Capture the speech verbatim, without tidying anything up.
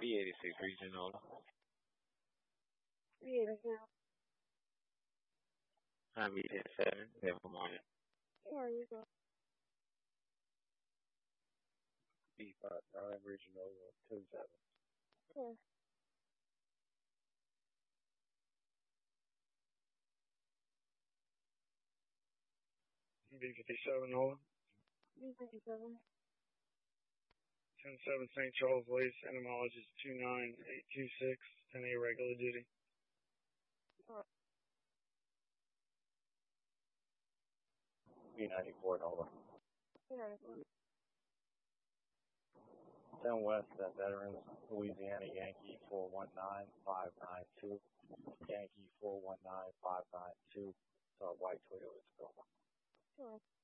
B eighty-six regional. B eighty-two. I'm B ten seven. Good morning. Where are you going? B five nine regional two seven. Where? B fifty-seven Nola. B fifty-seven. ten seven Saint Charles Waste, entomologist two nine eight two six, ten A regular duty. What? B ninety-four Nola. B ninety-four. ten West at Veterans, Louisiana Yankee four one nine five nine two. Yankee four one nine five nine two. Uh, white Toyota Tacoma. Where?